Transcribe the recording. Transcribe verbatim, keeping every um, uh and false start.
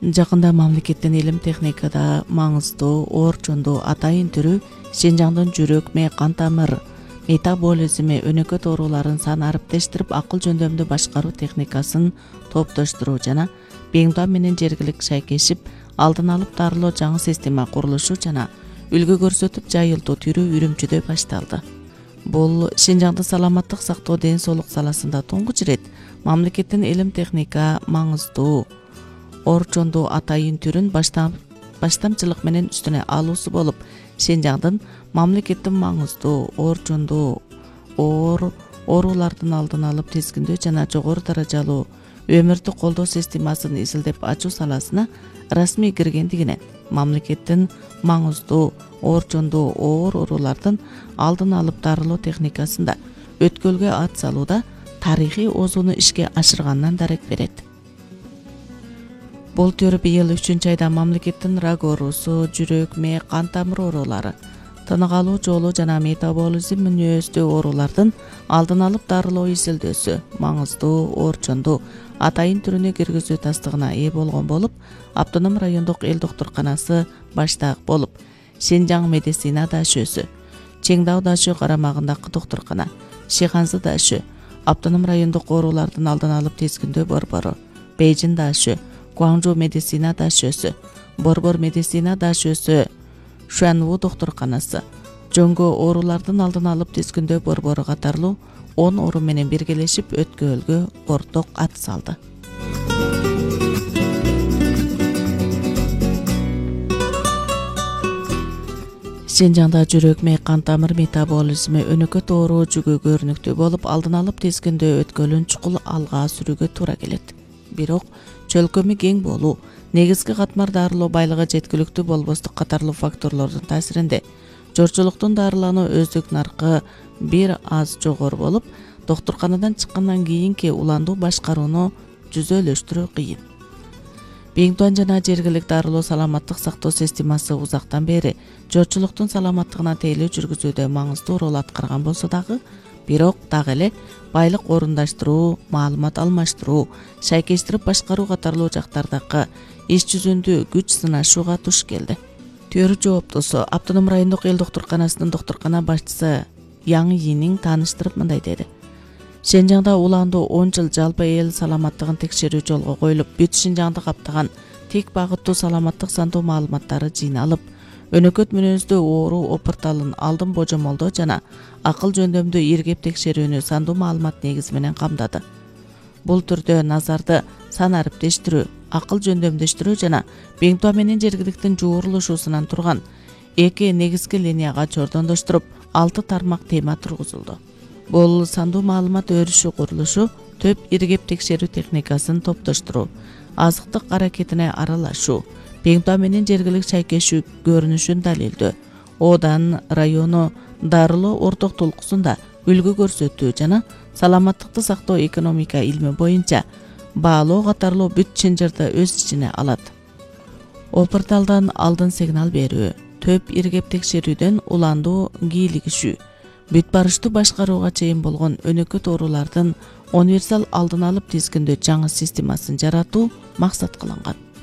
Жакында мамлекеттин илим техникада маңыздуу оорчондуу атайын түрү Шинжаңдын жүрөк, мээ, кан тамыр метаболизми, өнөкөт ооруларын сан ариптештирип, акыл жөндөмдү башкаруу техникасын топтоштуруу жана Беңдуан менен жергилик шайкешип, алдын алып дарылоо жаңы система курулушу жана үлгү көрсөтүп жайылтуу түрү Үрүмчүдө башталды. Бул Шинжаңдын саламаттык сактоо, ден соолук саласында туңгуч ирет мамлекеттин илим техника маңыздуу оорчондуу атайын түрүн баштамчылык менен үстүнө алуусу болуп, Шинжаңдын мамлекеттин маңыздуу оорчондуу оорулардын алдын алып тизгиндөө жана жогору даражалуу өмүрдүк колдоо системасын изилдеп ачуу саласына расмий киргендигинен мамлекеттин маңыздуу оорчондуу оор оорулардын алдын алып дарылоо техникасында өткөлгө ат салууда тарыхый озуну ишке ашырганынан дарек берет. Бул төр быйыл үчүнчү айда мамлекеттин рак оорусу, жүрөк, мээ, кан тамыр оорулары, тынык алуу жолу жана метаболизм мүнөздүү оорулардын алдын алып дарылоо изилдөөсү маңыздуу оорчондуу атайын түрүнө киргизүү тастыгына ээ болгон болуп, Автоном райондук эл доктурканасы баштаак болуп, Шинжаң медицина дашөсү, Чеңдау дашы карамагындагы доктуркана, Шиханзы дашы, Автоном райондук оорулардын алдын алып тизгиндөө борбору, Бейжин дашы, Гуаңжу медицина дашөсү, Борбор медицина дашөсү, Шуанву доктурканасы, жөнгө оорулардын алдын алып тизгиндөө борбору катарлуу он орун менен биргелешип өткөлгө орток ат салды. Шинжаңда жүрөк, мээ, кан тамыр метаболизми, өнөкөт оору жүгө көрүнүктүү болуп, алдын алып тизгиндөө өткөлүн чукул алга сүрүүгө туура келет. Бирок чөлкөмү кең болуу, негизги катмар дарылоо байлыгы жеткиликтүү болбостук катарлуу факторлордун таасиринде жорчулуктун дарылануу өздүк наркы бир аз жогору болуп, доктурканадан чыккандан кийинки уландуу башкарууну жүзөлөштүрүү кыйын. Беңдуан жана жергилик дарылоо саламаттык сактоо системасы узактан бери жорчулуктун саламаттыгына тейлөө жүргүзүүдө маңыздуу рол аткарган болсо дагы, бирок дагы эле байлык орундаштыруу, маалымат алмаштыруу, шайкештирип башкаруу катарлуу жактардагы иш жүзүндө күч сынашууга туш келди. Төр жооптусу Автоном райондук эл доктурканасынын доктуркана башчысы Яң Йинин тааныштырып мындай деди. Шинжаңда уландуу он жыл жалпы эл саламаттыгын текшерүү жолго коюлуп, бүт Шинжаңды каптаган тик багыттуу саламаттык сандуу маалыматтары жыйналып, өнөкөт мүнөздүү оору опурталын алдын божомолдоо жана акыл жөндөмдүү иргеп текшерүүнү сандуу маалымат негизи менен камдады. Бул түрдө назарды сан ариптештирүү, акыл жөндөмдөштүрүү жана Беңдуан менен жергиликтин жуурулушуусунан турган эки негизги линияга чордондоштуруп, алты тармак тема тургузулду. Бул сандуу маалымат өрүшү курулушу, төп иргеп текшерүү техникасын топтоштуруу, азыктык аракетине аралашуу, Беңдуан менен жергилик шайкешүү көрүнүшүн далилдөө, Одан району дарылоо орток толкусунда үлгү көрсөтүү жана саламаттыкты сактоо экономика илми боюнча баалоо катарлуу бүт чынжырды өз ичине алат. Опурталдан алдын сигнал берүү, төп иргеп текшерүүдөн уландуу кийлигишүү, бүт барыштуу башкарууга чейин болгон өнөкөт оорулардын универсал алдын алып тизгиндөө жаңы системасын жаратуу максат кылынган.